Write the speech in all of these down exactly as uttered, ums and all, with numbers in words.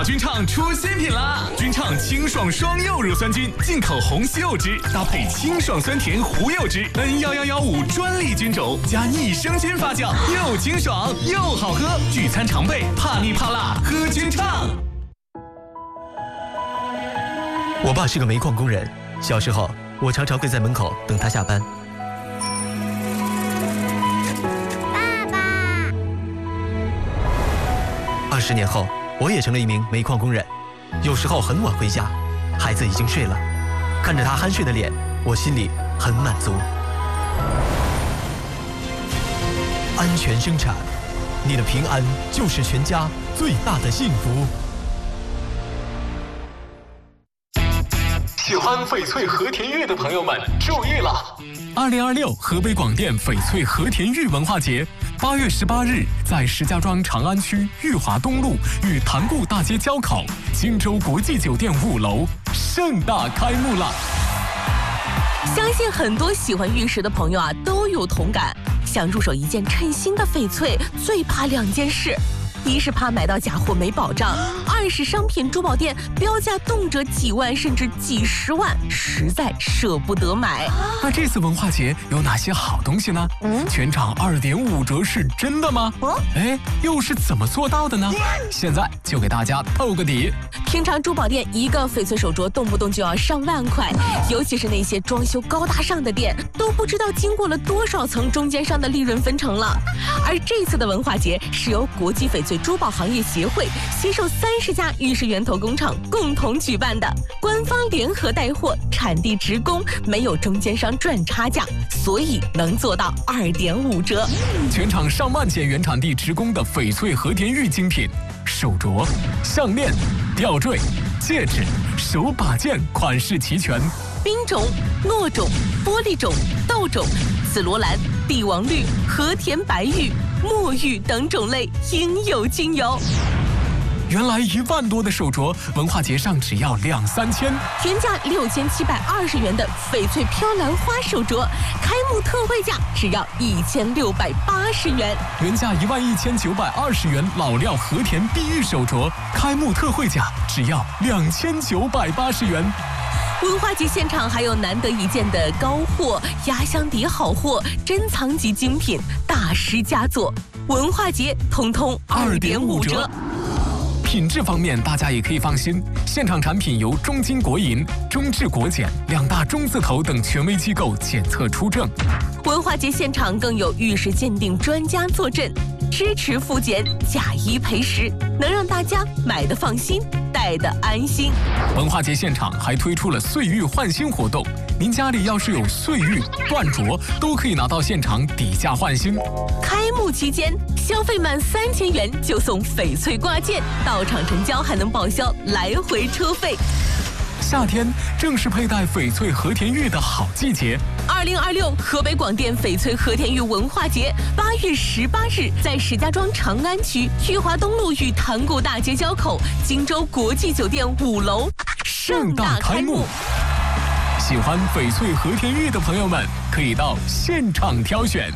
君畅出新品啦！君畅清爽双柚乳酸菌，进口红西柚汁搭配清爽酸甜胡柚汁 ，N 一一一五专利菌种加益生菌发酵，又清爽又好喝。聚餐常备，怕腻怕辣，喝君畅。 我爸是个煤矿工人，小时候我常常会在门口等他下班。 爸爸。 二十年后。我也成了一名煤矿工人，有时候很晚回家，孩子已经睡了，看着他酣睡的脸，我心里很满足。安全生产，你的平安就是全家最大的幸福。 喜欢翡翠和田玉的朋友们注意了！二零二六河北广电翡翠和田玉文化节，八月十八日在石家庄长安区裕华东路与塘沽大街交口荆州国际酒店五楼盛大开幕了。 相信很多喜欢玉石的朋友啊都有同感，想入手一件称心的翡翠，最怕两件事。一是怕买到假货没保障，二是商品珠宝店标价动辄几万甚至几十万，实在舍不得买。 那这次文化节有哪些好东西呢？嗯，全场二点五折是真的吗？哦，哎，又是怎么做到的呢？现在就给大家透个底。 平常珠宝店一个翡翠手镯动不动就要上万块，尤其是那些装修高大上的店，都不知道经过了多少层中间商的利润分成了。而这次的文化节是由国际翡翠珠宝行业协会携手三十家玉石源头工厂共同举办的，官方联合带货，产地直供，没有中间商赚差价，所以能做到二点五折。 全场上万件原产地直供的翡翠和田玉精品，手镯、项链、吊坠、戒指、手把件款式齐全， 冰种、糯种、玻璃种、豆种、紫罗兰、帝王绿、和田白玉、墨玉等种类应有尽有。 原来一万多的手镯，文化节上只要两三千， 原价六千七百二十元的翡翠飘兰花手镯，开幕特惠价只要一千六百八十元。 原价一万一千九百二十元老料和田碧玉手镯，开幕特惠价只要两千九百八十元。 文化节现场还有难得一见的高货、压箱底好货、珍藏级精品、大师佳作，文化节通通二点五折。 品质方面，大家也可以放心，现场产品由中金国银、中智国检两大中字头等权威机构检测出证。 文化节现场更有玉石鉴定专家坐镇，支持复检、假一赔十，能让大家买得放心，戴得安心。 文化节现场还推出了岁玉换新活动，您家里要是有岁玉、断镯，都可以拿到现场底价换新。 开幕期间，消费满三千元就送翡翠挂件，到场成交还能报销来回车费。 夏天正是佩戴翡翠和田玉的好季节。 二零二六河北广电翡翠和田玉文化节，八月十八日在石家庄长安区裕华东路与塘沽大街交口荆州国际酒店五楼盛大开幕。 喜欢翡翠和田玉的朋友们，可以到现场挑选。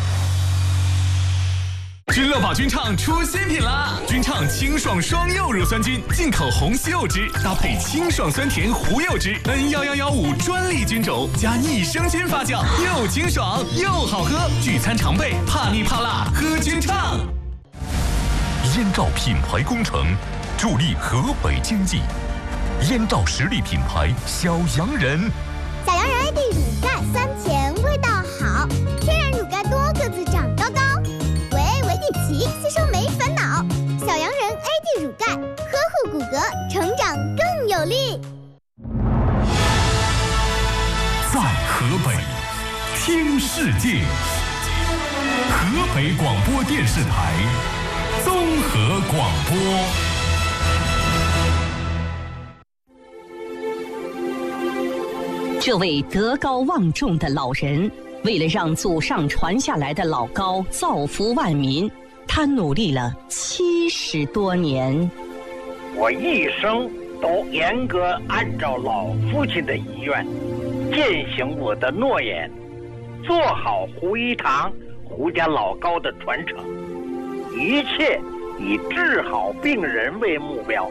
君乐宝君畅出新品啦！君畅清爽双柚乳酸菌，进口红西柚汁搭配清爽酸甜胡柚汁 ，N 一一一五专利菌种加益生菌发酵，又清爽又好喝。聚餐常备，怕腻怕辣，喝君畅。 燕赵品牌工程助力河北经济，燕赵实力品牌小洋人。 小洋人 A D 乳钙酸甜，味道好，天然乳钙多个子长高高。吸收没烦恼，小洋人 A D 乳钙呵护骨骼，成长更有力。 在河北听世界，河北广播电视台综合广播。 这位德高望重的老人，为了让祖上传下来的老高造福万民，他努力了七十多年。 我一生都严格按照老父亲的遗愿，践行我的诺言，做好胡一堂、胡家老高的传承，一切以治好病人为目标，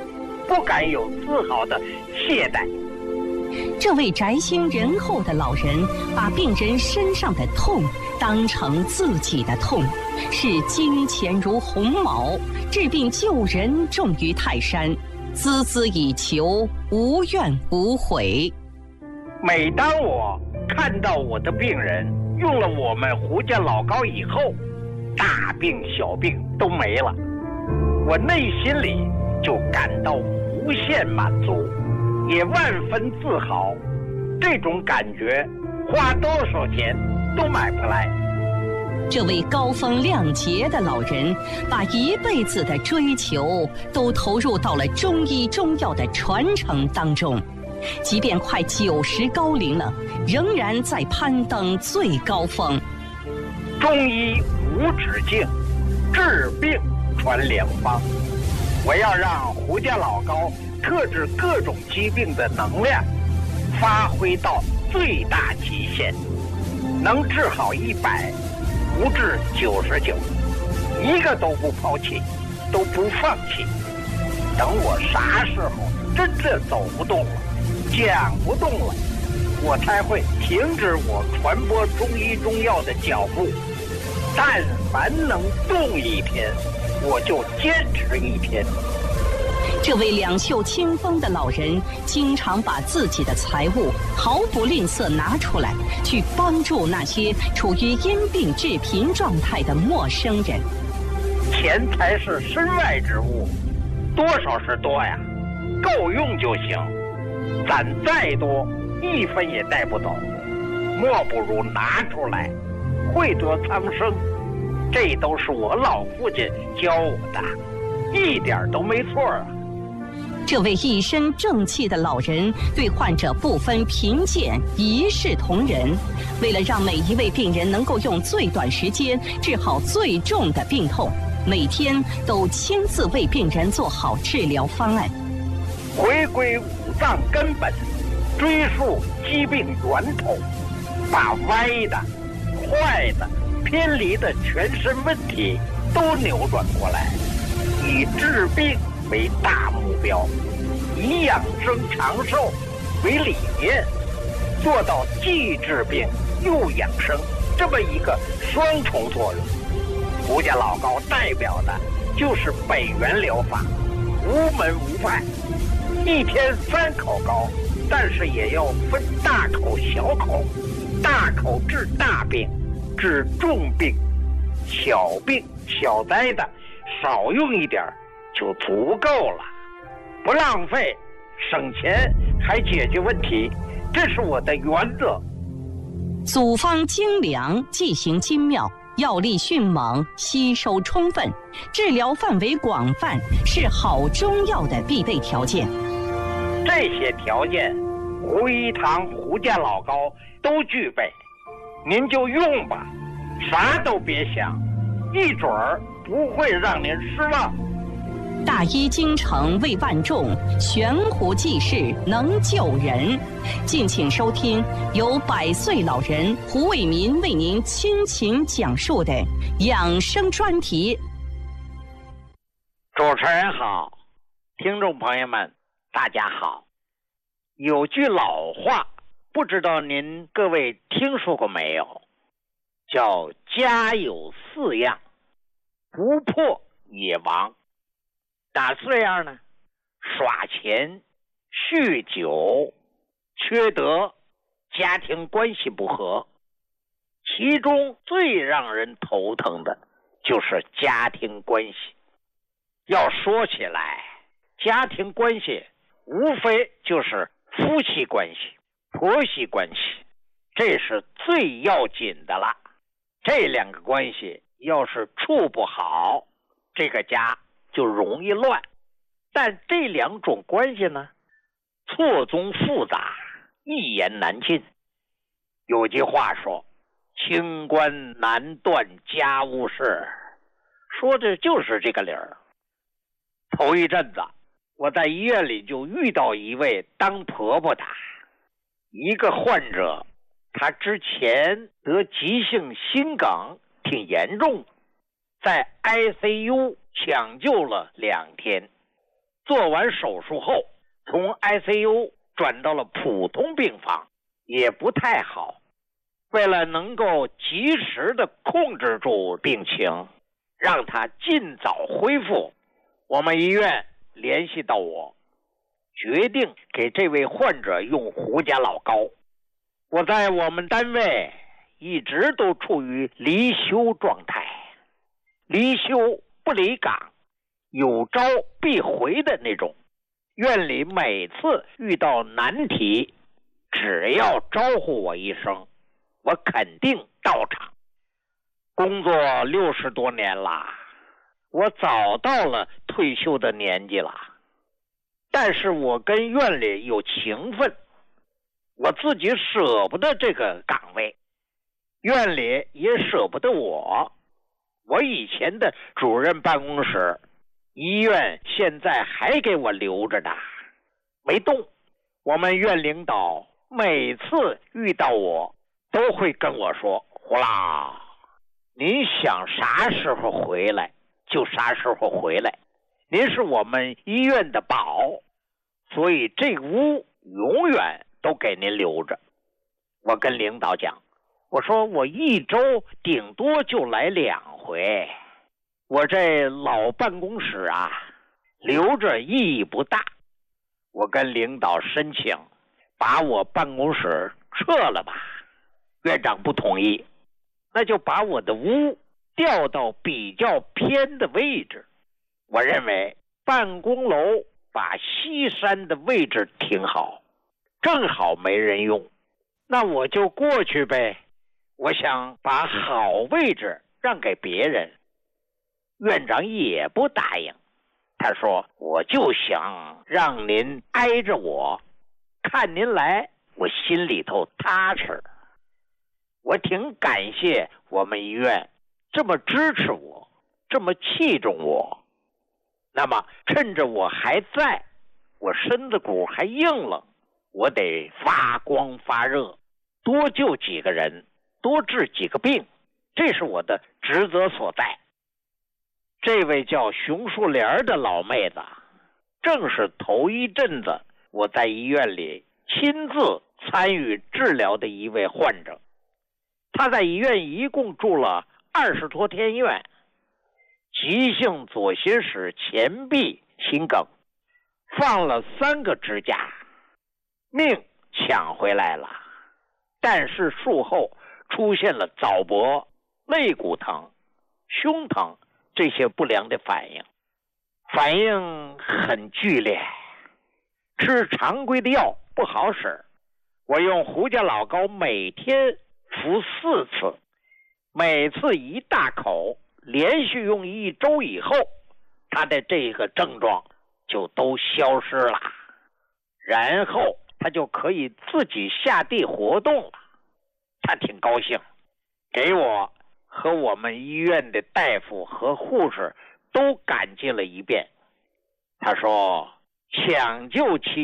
不敢有丝毫的懈怠。 这位宅心仁厚的老人，把病人身上的痛当成自己的痛，视金钱如鸿毛，治病救人重于泰山，孜孜以求，无怨无悔。 每当我看到我的病人用了我们胡家老膏以后，大病小病都没了，我内心里就感到无限满足，也万分自豪。这种感觉花多少钱都买不来。 这位高风亮节的老人，把一辈子的追求都投入到了中医中药的传承当中，即便快九十高龄了，仍然在攀登最高峰。 中医无止境，治病传良方。我要让胡家老膏特治各种疾病的能量发挥到最大极限，能治好一百，不治九十九，一个都不抛弃，都不放弃。等我啥时候真正走不动了，讲不动了，我才会停止我传播中医中药的脚步。但凡能动一天，我就坚持一天。 这位两袖清风的老人，经常把自己的财物毫不吝啬拿出来，去帮助那些处于因病致贫状态的陌生人。 钱财是身外之物，多少是多呀，够用就行。攒再多，一分也带不走，莫不如拿出来，惠得苍生。这都是我老父亲教我的，一点都没错啊。 这位一身正气的老人对患者不分贫贱，一视同仁。为了让每一位病人能够用最短时间治好最重的病痛，每天都亲自为病人做好治疗方案。 回归五脏根本，追溯疾病源头，把歪的、坏的、偏离的全身问题都扭转过来，以治病为大目标，以养生长寿为理念，做到既治病又养生这么一个双重作用。胡家老膏代表的就是北元疗法，无门无派，一天三口膏，但是也要分大口小口，大口治大病，治重病，小病小灾的少用一点就足够了，不浪费，省钱还解决问题，这是我的原则。 组方精良，剂型精妙，药力迅猛，吸收充分，治疗范围广泛，是好中药的必备条件。 这些条件，胡一堂胡家老膏都具备，您就用吧，啥都别想，一准儿不会让您失望。 大医精诚为万众，悬壶济世能救人。敬请收听由百岁老人胡卫民为您倾情讲述的养生专题。 主持人好，听众朋友们大家好。有句老话，不知道您各位听说过没有，叫家有四样，不破也亡。哪四样呢？耍钱、酗酒、缺德、家庭关系不和。其中最让人头疼的就是家庭关系。要说起来，家庭关系无非就是夫妻关系、婆媳关系，这是最要紧的了。这两个关系要是处不好，这个家就容易乱。但这两种关系呢，错综复杂，一言难尽。有句话说，清官难断家务事，说的就是这个理儿。头一阵子我在医院里就遇到一位当婆婆的，一个患者，他之前得急性心梗挺严重，在 I C U 抢救了两天， 做完手术后，从 I C U 转到了普通病房，也不太好。为了能够及时的控制住病情，让他尽早恢复，我们医院联系到我，决定给这位患者用胡家老膏。我在我们单位一直都处于离休状态，离休不离岗，有招必回的那种。院里每次遇到难题，只要招呼我一声，我肯定到场。工作六十多年了，我早到了退休的年纪了，但是我跟院里有情分，我自己舍不得这个岗位，院里也舍不得我。我以前的主任办公室，医院现在还给我留着呢，没动。我们院领导每次遇到我都会跟我说，胡老，您想啥时候回来就啥时候回来，您是我们医院的宝，所以这屋永远都给您留着。我跟领导讲，我说我一周顶多就来两回，我这老办公室啊，留着意义不大。我跟领导申请把我办公室撤了吧，院长不同意，那就把我的屋调到比较偏的位置。我认为办公楼把西山的位置挺好，正好没人用，那我就过去呗。我想把好位置让给别人。院长也不答应，他说我就想让您挨着我，看您来我心里头踏实。我挺感谢我们医院这么支持我，这么器重我。那么趁着我还在，我身子骨还硬朗，我得发光发热，多救几个人，多治几个病，这是我的职责所在。这位叫熊树莲的老妹子，正是头一阵子我在医院里亲自参与治疗的一位患者。她在医院一共住了二十多天院，急性左心室前壁心梗，放了三个支架，命抢回来了，但是术后出现了早搏、肋骨疼、胸疼这些不良的反应，反应很剧烈，吃常规的药不好使。我用胡家老膏每天服四次，每次一大口，连续用一周以后，他的这个症状就都消失了，然后他就可以自己下地活动了。他挺高兴，给我和我们医院的大夫和护士都感激了一遍。他说抢救期